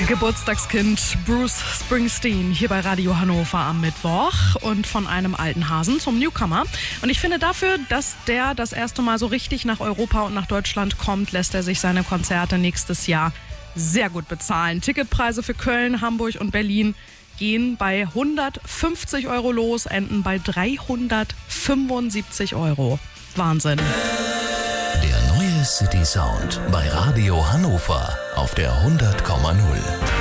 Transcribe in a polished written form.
Geburtstagskind Bruce Springsteen hier bei Radio Hannover am Mittwoch und von einem alten Hasen zum Newcomer. Und ich finde dafür, dass der das erste Mal so richtig nach Europa und nach Deutschland kommt, lässt er sich seine Konzerte nächstes Jahr sehr gut bezahlen. Ticketpreise für Köln, Hamburg und Berlin gehen bei 150 € los, enden bei 375 €. Wahnsinn. Der neue City Sound bei Radio Hannover auf der 100,0.